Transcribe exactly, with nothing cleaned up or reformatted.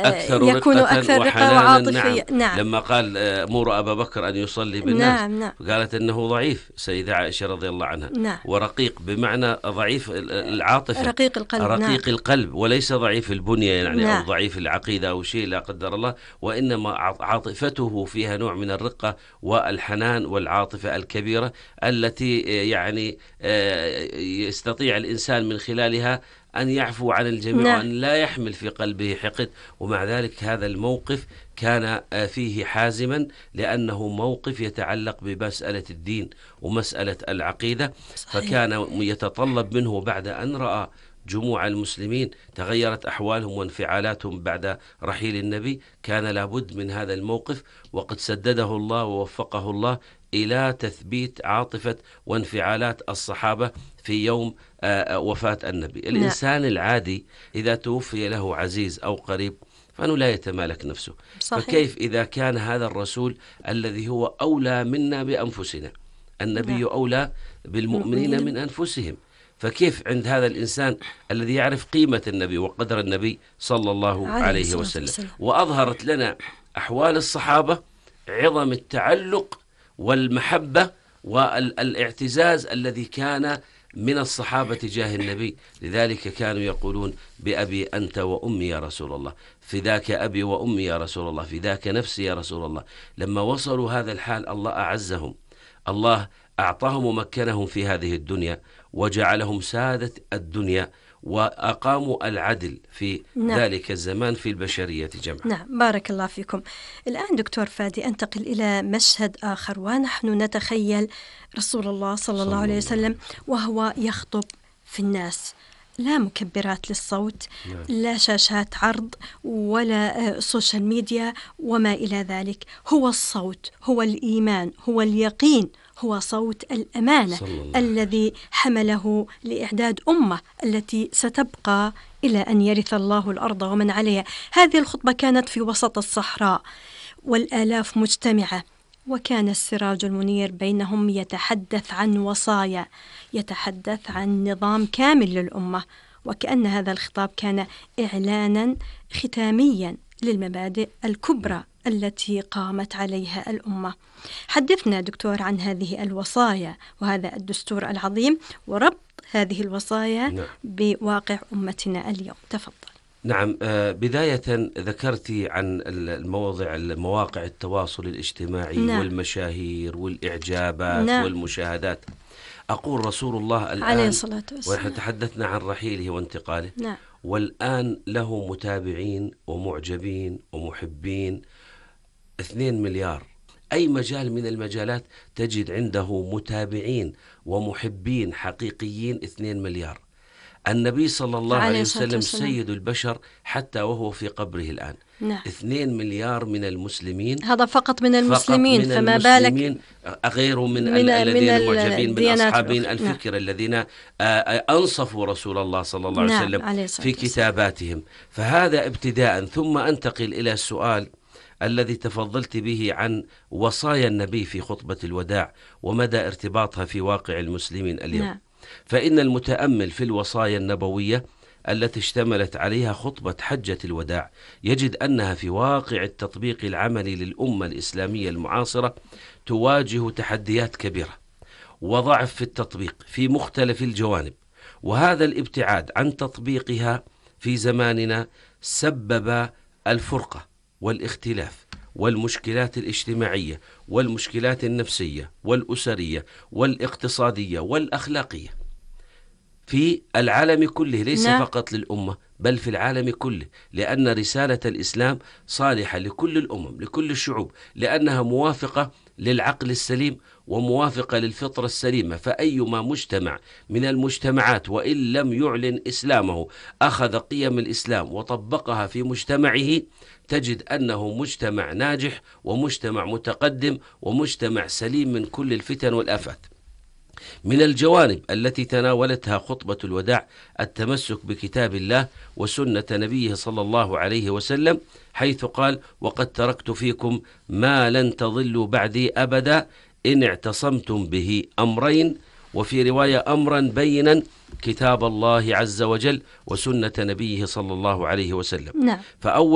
أكثر يكونوا رقة أكثر رقة وحنانا. وعاطفية. نعم. نعم. لما قال مر أبا بكر أن يصلي بالناس، نعم. نعم. قالت أنه ضعيف سيدة عائشة رضي الله عنها. نعم. ورقيق بمعنى ضعيف العاطفة، رقيق القلب. رقيق نعم. القلب، وليس ضعيف البنية يعني، نعم. أو ضعيف العقيدة أو شيء لا قدر الله، وإنما عاطفته فيها نوع من الرقة والحنان والعاطفة الكبيرة التي يعني يستطيع الإنسان من خلالها أن يعفو عن الجميع. نعم. وأن لا يحمل في قلبه حقد. ومع ذلك هذا الموقف كان فيه حازما، لأنه موقف يتعلق بمسألة الدين ومسألة العقيدة. صحيح. فكان يتطلب منه بعد أن رأى جموع المسلمين تغيرت أحوالهم وانفعالاتهم بعد رحيل النبي، كان لابد من هذا الموقف، وقد سدده الله ووفقه الله إلى تثبيت عاطفة وانفعالات الصحابة في يوم وفاة النبي. الإنسان العادي إذا توفي له عزيز أو قريب فأنه لا يتمالك نفسه. صحيح. فكيف إذا كان هذا الرسول الذي هو أولى منا بأنفسنا، النبي لا. أولى بالمؤمنين من أنفسهم، فكيف عند هذا الإنسان الذي يعرف قيمة النبي وقدر النبي صلى الله عليه وسلم؟ وأظهرت لنا أحوال الصحابة عظم التعلق والمحبة والاعتزاز الذي كان من الصحابة تجاه النبي. لذلك كانوا يقولون بأبي أنت وأمي يا رسول الله، فداك أبي وأمي يا رسول الله، فداك نفسي يا رسول الله. لما وصلوا هذا الحال الله أعزهم، الله أعطاهم ومكنهم في هذه الدنيا وجعلهم سادة الدنيا، وأقاموا العدل في نعم. ذلك الزمان في البشرية جمعا. نعم، بارك الله فيكم. الآن دكتور فادي أنتقل إلى مشهد آخر، ونحن نتخيل رسول الله صلى, صلى الله عليه وسلم وهو يخطب في الناس، لا مكبرات للصوت، نعم. لا شاشات عرض ولا سوشيال ميديا وما إلى ذلك، هو الصوت، هو الإيمان، هو اليقين، هو صوت الأمانة الذي حمله لإعداد أمة التي ستبقى إلى أن يرث الله الأرض ومن عليها. هذه الخطبة كانت في وسط الصحراء والآلاف مجتمعة، وكان السراج المنير بينهم يتحدث عن وصايا، يتحدث عن نظام كامل للأمة، وكأن هذا الخطاب كان إعلانا ختاميا للمبادئ الكبرى التي قامت عليها الأمة. حدثنا دكتور عن هذه الوصايا وهذا الدستور العظيم وربط هذه الوصايا نعم. بواقع أمتنا اليوم. تفضل. نعم. بداية ذكرتي عن المواضع المواقع التواصل الاجتماعي نعم. والمشاهير والإعجابات نعم. والمشاهدات. أقول رسول الله الآن عليه الصلاة والسلام، ونحن تحدثنا عن رحيله وانتقاله نعم. والآن له متابعين ومعجبين ومحبين اثنين مليار. أي مجال من المجالات تجد عنده متابعين ومحبين حقيقيين اثنين مليار. النبي صلى الله عليه وسلم سيد البشر حتى وهو في قبره الآن. نعم. اثنين مليار من المسلمين، هذا فقط من المسلمين، فقط من فما المسلمين بالك غيره من, من الذين المعجبين من أصحابين الفكر نعم. الذين أنصفوا رسول الله صلى الله عليه وسلم نعم. في كتاباتهم. فهذا ابتداء، ثم أنتقل إلى السؤال الذي تفضلت به عن وصايا النبي في خطبة الوداع ومدى ارتباطها في واقع المسلمين اليوم. نعم. فإن المتأمل في الوصايا النبوية التي اشتملت عليها خطبة حجة الوداع يجد أنها في واقع التطبيق العملي للأمة الإسلامية المعاصرة تواجه تحديات كبيرة وضعف في التطبيق في مختلف الجوانب، وهذا الابتعاد عن تطبيقها في زماننا سبب الفرقة والاختلاف والمشكلات الاجتماعية والمشكلات النفسية والأسرية والاقتصادية والأخلاقية في العالم كله، ليس لا. فقط للأمة بل في العالم كله، لأن رسالة الإسلام صالحة لكل الأمم لكل الشعوب، لأنها موافقة للعقل السليم وموافقة للفطرة السليمة. فأيما مجتمع من المجتمعات وإن لم يعلن إسلامه أخذ قيم الإسلام وطبقها في مجتمعه تجد أنه مجتمع ناجح ومجتمع متقدم ومجتمع سليم من كل الفتن والآفات. من الجوانب التي تناولتها خطبة الوداع التمسك بكتاب الله وسنة نبيه صلى الله عليه وسلم، حيث قال: وقد تركت فيكم ما لن تضلوا بعدي أبدا إن اعتصمتم به أمرين، وفي رواية أمرا بينا، كتاب الله عز وجل وسنة نبيه صلى الله عليه وسلم. نعم. فأول